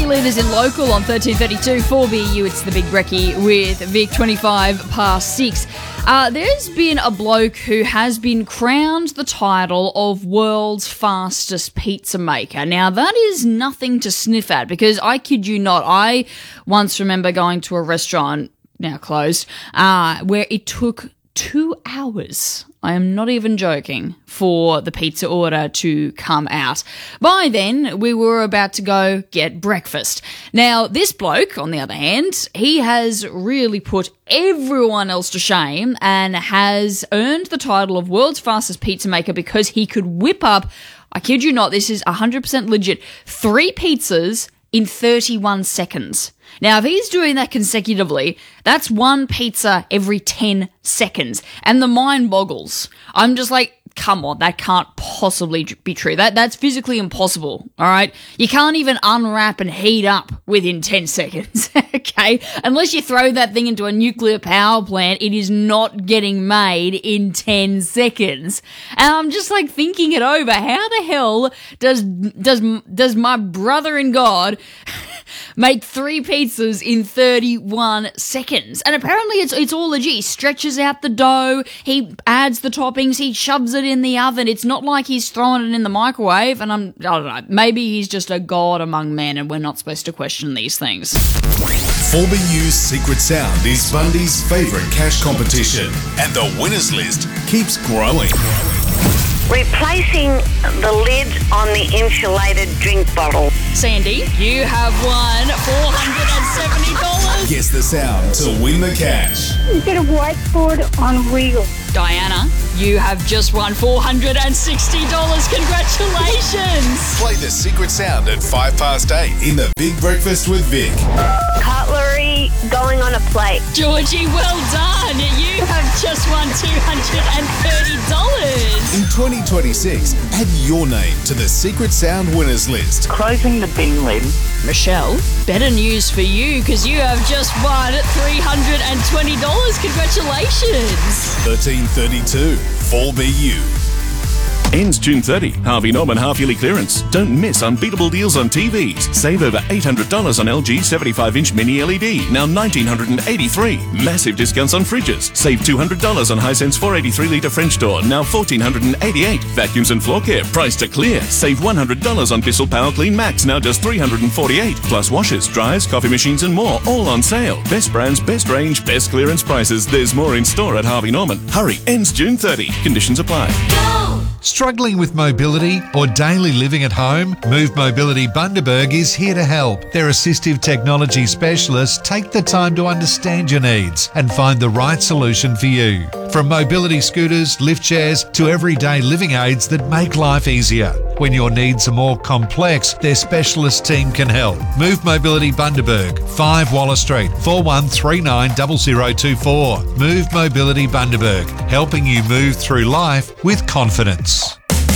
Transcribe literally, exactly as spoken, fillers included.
leaders in local on thirteen thirty-two four B U. It's the Big Brekkie with Vic, twenty-five past six. Uh, there's been a bloke who has been crowned the title of world's fastest pizza maker. Now, that is nothing to sniff at because I kid you not, I once remember going to a restaurant, now closed, uh, where it took two hours. I am not even joking, for the pizza order to come out. By then, we were about to go get breakfast. Now, this bloke, on the other hand, he has really put everyone else to shame and has earned the title of world's fastest pizza maker because he could whip up, I kid you not, this is one hundred percent legit, three pizzas in thirty-one seconds. Now, if he's doing that consecutively, that's one pizza every ten seconds. And the mind boggles. I'm just like, come on, that can't possibly be true. That That's physically impossible, all right? You can't even unwrap and heat up within ten seconds, okay? Unless you throw that thing into a nuclear power plant, it is not getting made in ten seconds. And I'm just like thinking it over. How the hell does does does my brother in God make three pizzas in thirty-one seconds? And apparently it's it's all legit. He stretches out the dough, he adds the toppings, he shoves it in the oven. It's not like he's throwing it in the microwave, and I'm, I don't know, maybe he's just a god among men and we're not supposed to question these things. four B U's Secret Sound is Bundy's favourite cash competition, and the winners list keeps growing. Replacing the lid on the insulated drink bottle. Sandy, you have won four hundred seventy dollars. Guess the sound to win the cash. Is it a whiteboard on wheels? Diana, you have just won four hundred sixty dollars. Congratulations. Play the Secret Sound at five past eight in the Big Breakfast with Vic. Cutlery going on a plate. Georgie, well done. You have just won two hundred thirty dollars. In twenty twenty-six, add your name to the Secret Sound winners list. Closing the bin lid. Michelle, better news for you because you have just won three hundred twenty dollars. Congratulations. thirteen thirty-two four B U. Ends June thirtieth. Harvey Norman half-yearly clearance. Don't miss unbeatable deals on T Vs. Save over eight hundred dollars on L G seventy-five inch mini L E D, now one thousand nine hundred eighty-three dollars. Massive discounts on fridges. Save two hundred dollars on Hisense four eighty-three litre French door, now one thousand four hundred eighty-eight dollars. Vacuums and floor care, priced to clear. Save one hundred dollars on Bissell Power Clean Max, now just three hundred forty-eight dollars. Plus washers, dryers, coffee machines and more, all on sale. Best brands, best range, best clearance prices. There's more in store at Harvey Norman. Hurry, ends June thirtieth. Conditions apply. Go! Struggling with mobility or daily living at home? Move Mobility Bundaberg is here to help. Their assistive technology specialists take the time to understand your needs and find the right solution for you. From mobility scooters, lift chairs to everyday living aids that make life easier. When your needs are more complex, their specialist team can help. Move Mobility Bundaberg, five Waller Street, four one three nine zero zero two four. Move Mobility Bundaberg, helping you move through life with confidence.